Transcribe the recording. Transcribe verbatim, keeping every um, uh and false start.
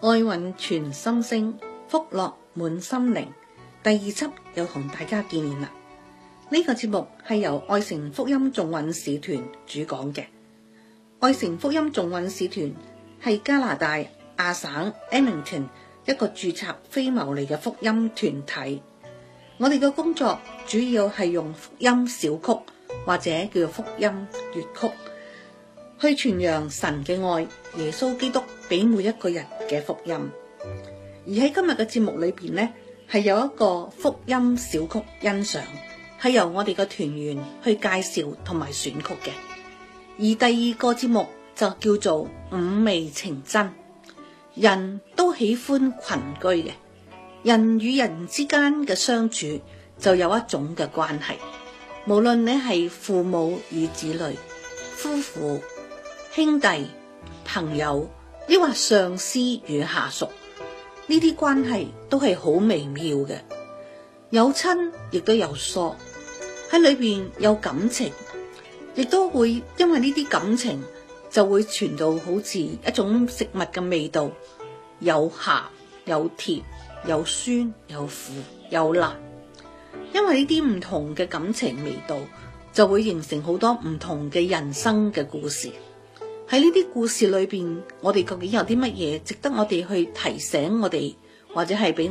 愛蘊傳心聲，福樂滿心靈。第二輯又同大家見面啦。呢、這個節目係由愛城福音眾運使團主講嘅。愛城福音眾運使團係加拿大亞省 Edmonton 一個註冊非牟利嘅福音團體。我哋嘅工作主要係用福音小曲或者叫做福音粵曲，去傳揚神嘅愛，耶穌基督俾每一個人嘅福音。而喺今日嘅節目裏邊呢，係有一個福音小曲欣賞，係由我哋嘅團員去介紹同埋選曲嘅。而第二個節目就叫做五味情真。人都喜歡群居嘅，人與人之間嘅相處就有一種嘅關係，無論你係父母與子女、夫婦、兄弟、朋友，抑或上司與下屬，呢啲關係都係好微妙嘅，有親亦都有疏，喺裏邊有感情，亦都會因為呢啲感情就會傳到好似一種食物嘅味道，有鹹有甜有酸有苦有辣，因為呢啲唔同嘅感情味道就會形成好多唔同嘅人生嘅故事。喺呢啲故事裏邊，我哋究竟有啲乜嘢值得我哋去提醒我哋，或者係俾